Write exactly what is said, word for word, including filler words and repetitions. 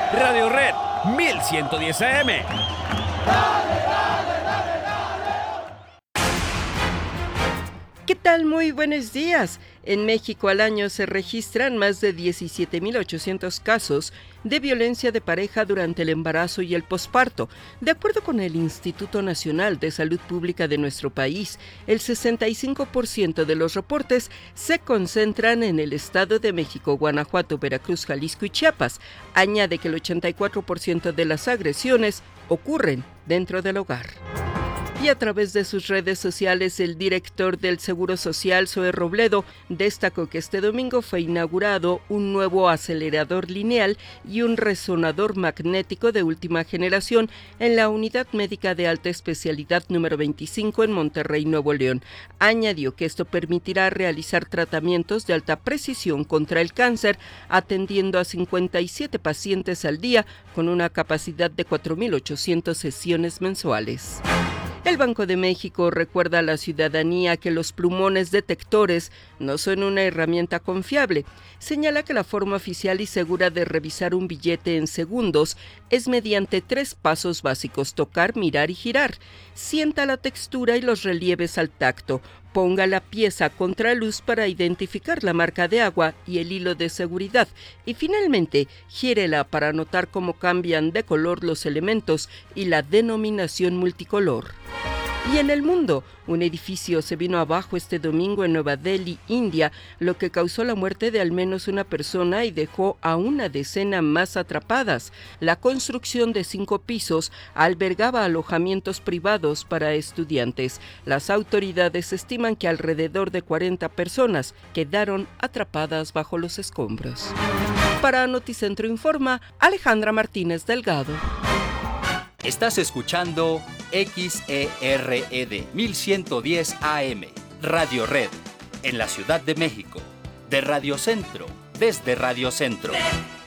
Radio Red mil ciento diez A M. ¿Qué tal? Muy buenos días. En México al año se registran más de diecisiete mil ochocientos casos de violencia de pareja durante el embarazo y el posparto. De acuerdo con el Instituto Nacional de Salud Pública de nuestro país, el sesenta y cinco por ciento de los reportes se concentran en el Estado de México, Guanajuato, Veracruz, Jalisco y Chiapas. Añade que el ochenta y cuatro por ciento de las agresiones ocurren dentro del hogar. Y a través de sus redes sociales, el director del Seguro Social, Zoe Robledo, destacó que este domingo fue inaugurado un nuevo acelerador lineal y un resonador magnético de última generación en la Unidad Médica de Alta Especialidad número veinticinco en Monterrey, Nuevo León. Añadió que esto permitirá realizar tratamientos de alta precisión contra el cáncer, atendiendo a cincuenta y siete pacientes al día con una capacidad de cuatro mil ochocientas sesiones mensuales. El Banco de México recuerda a la ciudadanía que los plumones detectores no son una herramienta confiable. Señala que la forma oficial y segura de revisar un billete en segundos es mediante tres pasos básicos: tocar, mirar y girar. Sienta la textura y los relieves al tacto. Ponga la pieza contra luz para identificar la marca de agua y el hilo de seguridad. Y finalmente, gírela para notar cómo cambian de color los elementos y la denominación multicolor. Y en el mundo, un edificio se vino abajo este domingo en Nueva Delhi, India, lo que causó la muerte de al menos una persona y dejó a una decena más atrapadas. La construcción de cinco pisos albergaba alojamientos privados para estudiantes. Las autoridades estiman que alrededor de cuarenta personas quedaron atrapadas bajo los escombros. Para Noticentro Informa, Alejandra Martínez Delgado. Estás escuchando X E R E D mil ciento diez A M, Radio Red, en la Ciudad de México, de Radio Centro, desde Radio Centro.